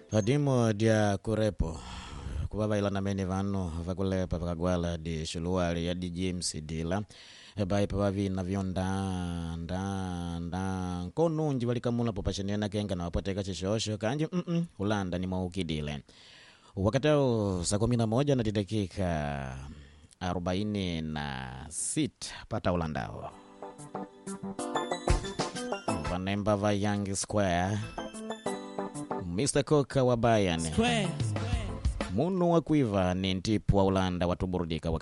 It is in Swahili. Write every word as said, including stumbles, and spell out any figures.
Hadimo dia kurepo kubaba ila na meni vano vakulepa pakagwala di shuluwali ya di James Dila bai pawavi na vionda nda nda konunji walikamula popasheni na kenga na wapoteka chishosho kanji mm -mm, ulanda ni maukidile wakatao saa kumi na moja na dakika arobaini na sita pata ulandao vanemba va Young Square mister Koka wa Bayern Square. Munu wa kuiva ni ntipu wa Ulanda watuburudika